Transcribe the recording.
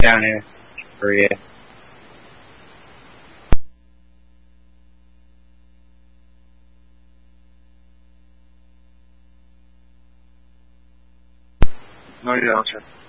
down here for you. No, you don't, sir.